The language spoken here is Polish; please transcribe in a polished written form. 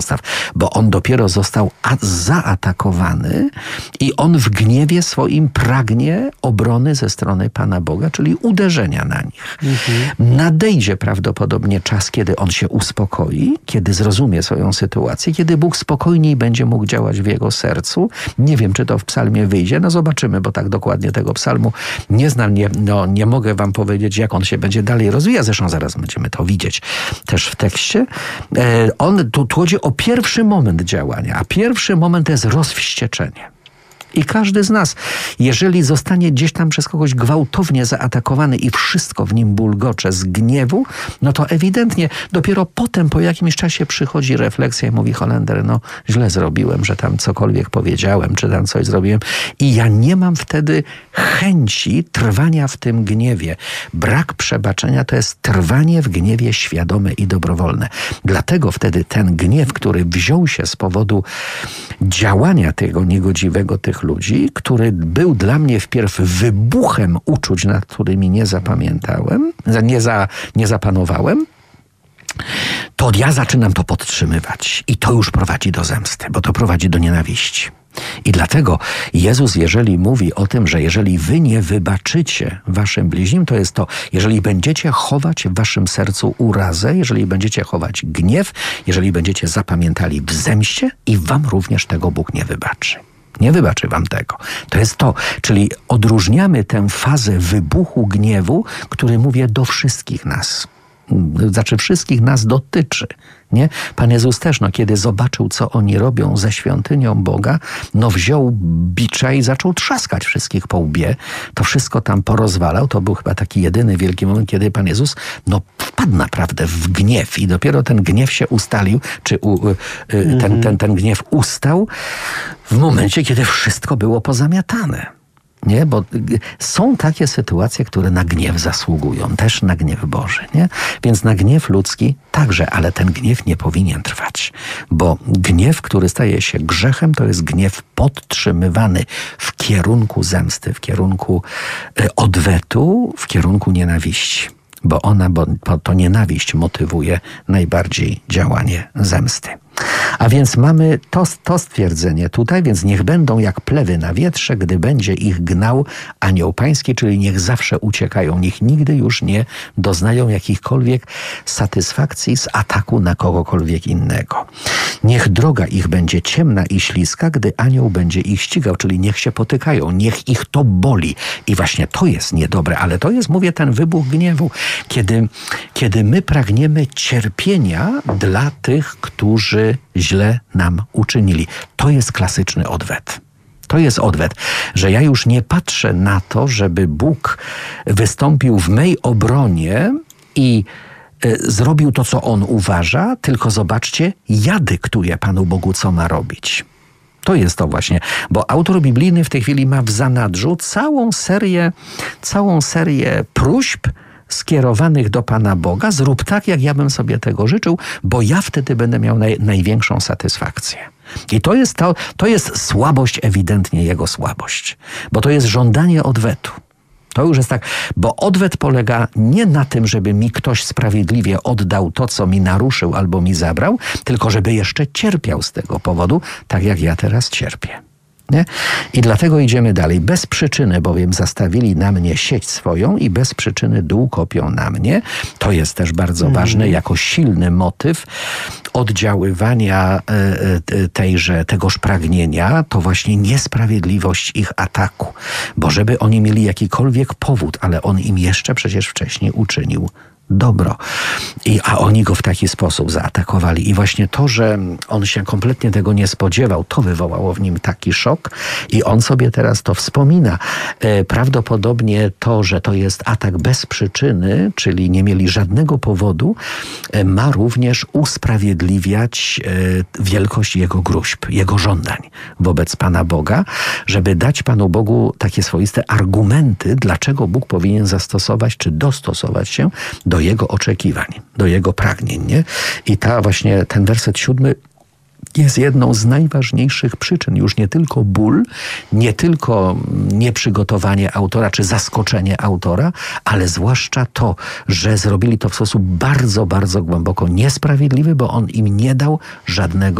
bo on dopiero został zaatakowany i on w gniewie swoim pragnie obrony ze strony Pana Boga, czyli uderzenia na nich. Nadejdzie prawdopodobnie czas, kiedy on się uspokoi, kiedy zrozumie swoją sytuację, kiedy Bóg spokojniej będzie mógł działać w jego sercu. Nie wiem, czy to w psalmie wyjdzie. No zobaczymy, bo tak dokładnie tego psalmu nie znam. Nie mogę wam powiedzieć, jak on się będzie dalej rozwijał. Zresztą zaraz będziemy to widzieć też w tekście. Tu chodzi o pierwszy moment działania, a pierwszy moment to jest rozwścieczenie. I każdy z nas, jeżeli zostanie gdzieś tam przez kogoś gwałtownie zaatakowany i wszystko w nim bulgocze z gniewu, no to ewidentnie dopiero potem po jakimś czasie przychodzi refleksja i mówi: Holender, no źle zrobiłem, że tam cokolwiek powiedziałem, czy tam coś zrobiłem. I ja nie mam wtedy chęci trwania w tym gniewie. Brak przebaczenia to jest trwanie w gniewie świadome i dobrowolne. Dlatego wtedy ten gniew, który wziął się z powodu działania tego niegodziwego, tych ludzi, który był dla mnie wpierw wybuchem uczuć, nad którymi nie zapamiętałem, nie zapanowałem, to ja zaczynam to podtrzymywać. I to już prowadzi do zemsty, bo to prowadzi do nienawiści. I dlatego Jezus, jeżeli mówi o tym, że jeżeli wy nie wybaczycie waszym bliźnim, to jest to, jeżeli będziecie chować w waszym sercu urazę, jeżeli będziecie chować gniew, jeżeli będziecie zapamiętali w zemście, i wam również tego Bóg nie wybaczy. Nie wybaczy wam tego. To jest to, czyli odróżniamy tę fazę wybuchu gniewu, który, mówię, do wszystkich nas. Znaczy wszystkich nas dotyczy. Nie? Pan Jezus też, kiedy zobaczył, co oni robią ze świątynią Boga, wziął bicza i zaczął trzaskać wszystkich po łbie. To wszystko tam porozwalał. To był chyba taki jedyny wielki moment, kiedy Pan Jezus wpadł naprawdę w gniew i dopiero ten gniew się ustalił, czy ten gniew ustał w momencie, kiedy wszystko było pozamiatane. Nie? Bo są takie sytuacje, które na gniew zasługują, też na gniew Boży. Nie? Więc na gniew ludzki także, ale ten gniew nie powinien trwać. Bo gniew, który staje się grzechem, to jest gniew podtrzymywany w kierunku zemsty, w kierunku odwetu, w kierunku nienawiści. Bo to nienawiść motywuje najbardziej działanie zemsty. A więc mamy to stwierdzenie tutaj, więc niech będą jak plewy na wietrze, gdy będzie ich gnał anioł pański, czyli niech zawsze uciekają, niech nigdy już nie doznają jakichkolwiek satysfakcji z ataku na kogokolwiek innego. Niech droga ich będzie ciemna i śliska, gdy anioł będzie ich ścigał, czyli niech się potykają, niech ich to boli. I właśnie to jest niedobre, ale to jest, mówię, ten wybuch gniewu, kiedy my pragniemy cierpienia dla tych, którzy źle nam uczynili. To jest klasyczny odwet. To jest odwet, że ja już nie patrzę na to, żeby Bóg wystąpił w mej obronie i zrobił to, co On uważa, tylko zobaczcie, ja dyktuję Panu Bogu, co ma robić. To jest to właśnie, bo autor biblijny w tej chwili ma w zanadrzu całą serię próśb skierowanych do Pana Boga. Zrób tak, jak ja bym sobie tego życzył, bo ja wtedy będę miał największą satysfakcję. I to jest słabość, ewidentnie jego słabość, bo to jest żądanie odwetu. To już jest tak, bo odwet polega nie na tym, żeby mi ktoś sprawiedliwie oddał to, co mi naruszył albo mi zabrał, tylko żeby jeszcze cierpiał z tego powodu, tak jak ja teraz cierpię. Nie? I dlatego idziemy dalej. Bez przyczyny bowiem zastawili na mnie sieć swoją i bez przyczyny dół kopią na mnie. To jest też bardzo ważne, jako silny motyw oddziaływania tegoż pragnienia, to właśnie niesprawiedliwość ich ataku. Bo żeby oni mieli jakikolwiek powód, ale on im jeszcze przecież wcześniej uczynił dobro. A oni go w taki sposób zaatakowali. I właśnie to, że on się kompletnie tego nie spodziewał, to wywołało w nim taki szok i on sobie teraz to wspomina. Prawdopodobnie to, że to jest atak bez przyczyny, czyli nie mieli żadnego powodu, ma również usprawiedliwiać wielkość jego gróźb, jego żądań wobec Pana Boga, żeby dać Panu Bogu takie swoiste argumenty, dlaczego Bóg powinien zastosować czy dostosować się do jego oczekiwań, do jego pragnień. Nie? I ten werset 7 jest jedną z najważniejszych przyczyn. Już nie tylko ból, nie tylko nieprzygotowanie autora czy zaskoczenie autora, ale zwłaszcza to, że zrobili to w sposób bardzo, bardzo głęboko niesprawiedliwy, bo on im nie dał żadnego